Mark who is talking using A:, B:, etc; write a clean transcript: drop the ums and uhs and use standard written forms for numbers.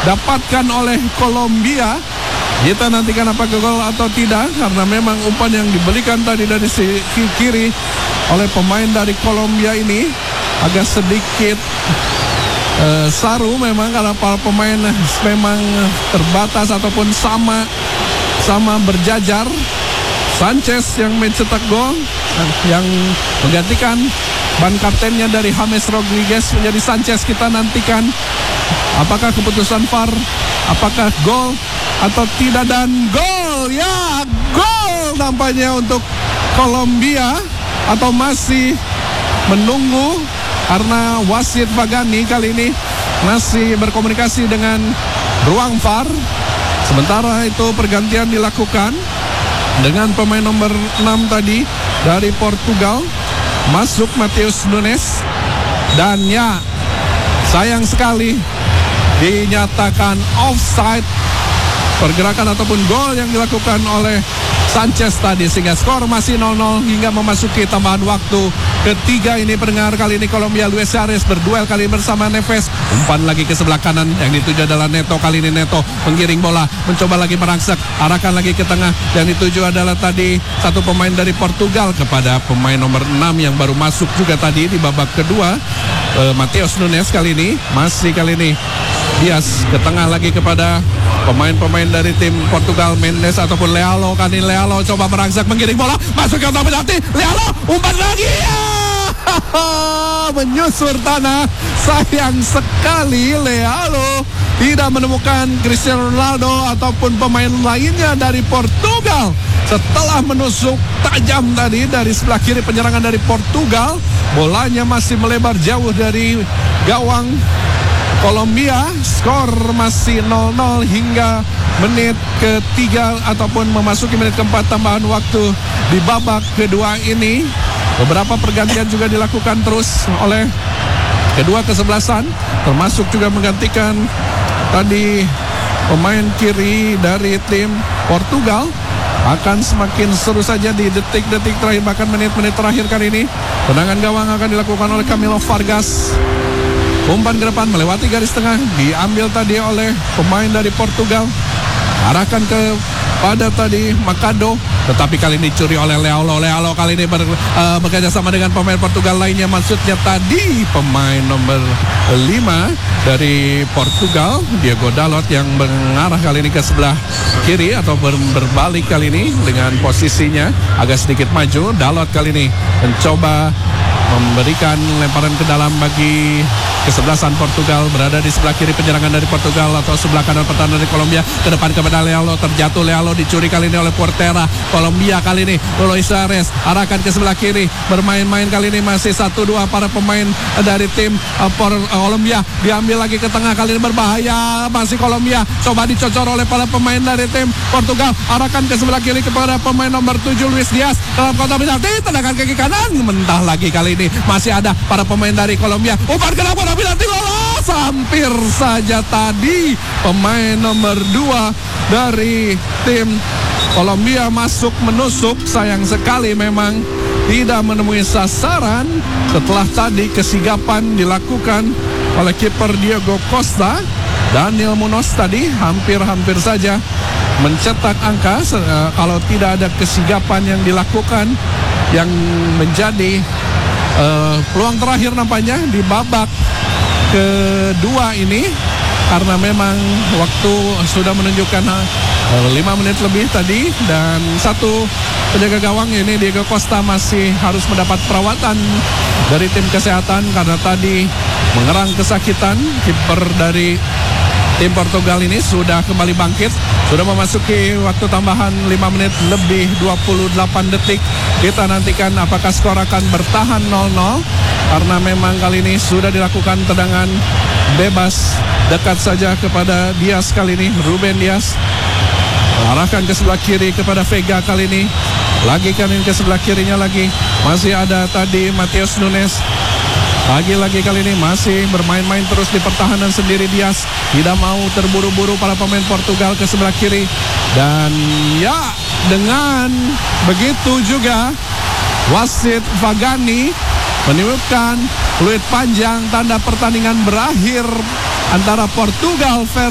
A: didapatkan oleh Kolombia. Kita nantikan apakah gol atau tidak, karena memang umpan yang diberikan tadi dari sisi kiri oleh pemain dari Kolombia ini agak sedikit saru memang, karena para pemain memang terbatas ataupun sama berjajar. Sanchez yang mencetak gol, yang menggantikan ban kaptennya dari James Rodriguez menjadi Sanchez. Kita nantikan apakah keputusan VAR, apakah gol atau tidak, dan gol, ya gol nampaknya untuk Kolombia, atau masih menunggu karena wasit Vagani kali ini masih berkomunikasi dengan ruang VAR. Sementara itu pergantian dilakukan dengan pemain nomor 6 tadi dari Portugal, masuk Matheus Nunes, dan ya sayang sekali dinyatakan offside pergerakan ataupun gol yang dilakukan oleh Sanchez tadi, sehingga skor masih 0-0 hingga memasuki tambahan waktu ketiga ini. Pendengar, kali ini Kolombia, Luis Suarez berduel kali bersama Neves. Umpan lagi ke sebelah kanan, yang dituju adalah Neto. Kali ini Neto menggiring bola, mencoba lagi merangsek, arahkan lagi ke tengah. Yang dituju adalah tadi satu pemain dari Portugal kepada pemain nomor 6 yang baru masuk juga tadi di babak kedua, Matheus Nunes. Kali ini Dias ke tengah lagi kepada pemain-pemain dari tim Portugal, Mendes ataupun Lealo. Kali Lealo coba merangsek, menggiring bola, masuk ke kotak penalti. Lealo umpan lagi, ya! Menyusur tanah. Sayang sekali Lealo tidak menemukan Cristiano Ronaldo ataupun pemain lainnya dari Portugal. Setelah menusuk tajam tadi dari sebelah kiri penyerangan dari Portugal, bolanya masih melebar jauh dari gawang Kolombia. Skor masih 0-0 hingga menit ketiga ataupun memasuki menit keempat tambahan waktu di babak kedua ini. Beberapa pergantian juga dilakukan terus oleh kedua kesebelasan, termasuk juga menggantikan tadi pemain kiri dari tim Portugal. Akan semakin seru saja di detik-detik terakhir, bahkan menit-menit terakhir kali ini. Tendangan gawang akan dilakukan oleh Camilo Vargas. Umpan ke depan melewati garis tengah, diambil tadi oleh pemain dari Portugal, arahkan pada tadi Macado, tetapi kali ini dicuri oleh Lealo. Lealo kali ini bekerja sama dengan pemain Portugal lainnya, maksudnya tadi pemain nomor 5 dari Portugal, Diego Dalot, yang mengarah kali ini ke sebelah kiri atau berbalik kali ini dengan posisinya agak sedikit maju. Dalot kali ini mencoba memberikan lemparan ke dalam bagi kesebelasan Portugal, berada di sebelah kiri penyerangan dari Portugal atau sebelah kanan pertahanan dari Kolombia. Ke depan kepada Lealo, terjatuh Lealo, dicuri kali ini oleh Portera. Kolombia kali ini Luis Suarez arahkan ke sebelah kiri, bermain-main kali ini masih 1-2 para pemain dari tim Kolombia. Diambil lagi ke tengah, kali ini berbahaya masih Kolombia, coba dicocor oleh para pemain dari tim Portugal, arahkan ke sebelah kiri kepada pemain nomor 7 Luis Diaz dalam kotak penalti. Tendangan kaki kanan, mentah lagi kali ini masih ada para pemain dari Kolombia. Umpan ke dalam penalti, lolos. Hampir saja tadi pemain nomor 2 dari tim Kolombia masuk menusuk. Sayang sekali memang tidak menemui sasaran setelah tadi kesigapan dilakukan oleh kiper Diego Costa. Daniel Munoz tadi hampir saja mencetak angka kalau tidak ada kesigapan yang dilakukan, yang menjadi peluang terakhir nampaknya di babak kedua ini, karena memang waktu sudah menunjukkan 5 menit lebih tadi, dan satu penjaga gawang ini Diego Costa masih harus mendapat perawatan dari tim kesehatan karena tadi mengerang kesakitan. Kiper dari tim Portugal ini sudah kembali bangkit, sudah memasuki waktu tambahan 5 menit lebih 28 detik. Kita nantikan apakah skor akan bertahan 0-0, karena memang kali ini sudah dilakukan tendangan bebas dekat saja kepada Diaz kali ini. Ruben Diaz arahkan ke sebelah kiri kepada Vega kali ini, lagi kanin ke sebelah kirinya lagi, masih ada tadi Matheus Nunes. Lagi-lagi kali ini masih bermain-main terus di pertahanan sendiri. Diaz tidak mau terburu-buru para pemain Portugal ke sebelah kiri. Dan ya, dengan begitu juga wasit Vagani meniupkan peluit panjang, tanda pertandingan berakhir antara Portugal